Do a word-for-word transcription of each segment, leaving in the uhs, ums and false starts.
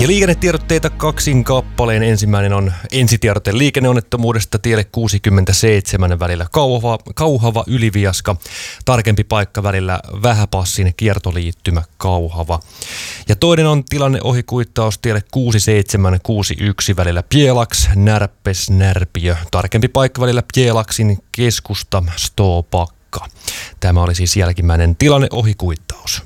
Ja liikennetiedotteita kaksin kappaleen. Ensimmäinen on ensitiedote liikenneonnettomuudesta tielle kuusikymmentäseitsemän välillä Kauhava, Kauhava Yliviaska. Tarkempi paikka välillä Vähäpassin kiertoliittymä Kauhava. Ja toinen on tilanne ohikuittaus tielle kuusikymmentäseitsemän kuusikymmentäyksi välillä Pielaks, Närpes, Närpiö. Tarkempi paikka välillä Pielaksin keskusta, Stopakka. Tämä oli siis jälkimmäinen tilanne ohikuittaus.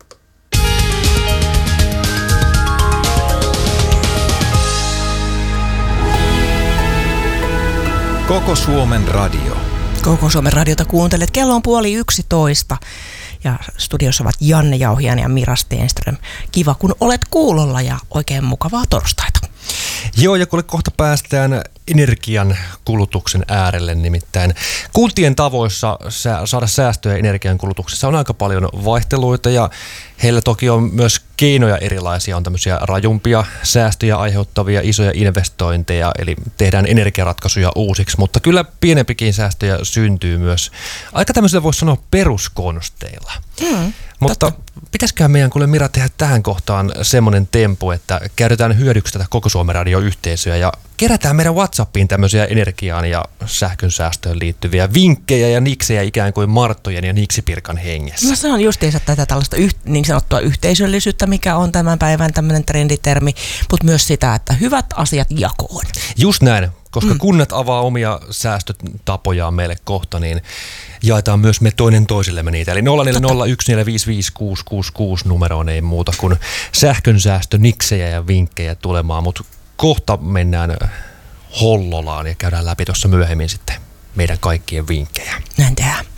Koko Suomen radio. Koko Suomen radiota kuuntelet. Kello on puoli yksitoista ja studiossa ovat Janne Jauhiainen ja Mira Stenström. Kiva kun olet kuulolla ja oikein mukavaa torstaita. Joo, ja kuule, kohta päästään energian kulutuksen äärelle, nimittäin kuntien tavoissa saada säästöjä energian kulutuksessa on aika paljon vaihteluita ja heillä toki on myös keinoja erilaisia, on tämmöisiä rajumpia säästöjä aiheuttavia isoja investointeja, eli tehdään energiaratkaisuja uusiksi, mutta kyllä pienempikin säästöjä syntyy myös aika tämmöisellä voisi sanoa peruskonsteilla. Mm, mutta totta. Pitäisiköhän meidän kuule Mira tehdä tähän kohtaan semmoinen tempo, että käytetään hyödyksi tätä Koko Suomen radioyhteisöä ja kerätään meidän WhatsAppiin tämmöisiä energiaan ja sähkön säästöön liittyviä vinkkejä ja niksejä ikään kuin Marttojen ja Niksipirkan hengessä. No se on justiinsa tätä tällaista yh, niin sanottua yhteisöllisyyttä, mikä on tämän päivän tämmöinen trenditermi, mutta myös sitä, että hyvät asiat jakoon. Just näin, koska mm. kunnat avaa omia säästötapojaan meille kohta, niin jaetaan myös me toinen toisillemme niitä. Eli nolla neljä nolla yksi neljä viisi viisi kuusi kuusi kuusi numeroon ei muuta kuin sähkönsäästö, niksejä ja vinkkejä tulemaan, mutta kohta mennään Hollolaan ja käydään läpi tuossa myöhemmin sitten meidän kaikkien vinkkejä. Näin tehdään.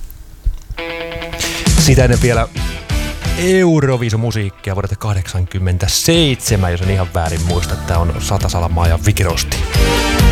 Sitä ennen vielä Euroviisu-musiikkia vuodelta kahdeksankymmentäseitsemän, jos en ihan väärin muista, että tämä on Sata Salamaa ja Vikirosti.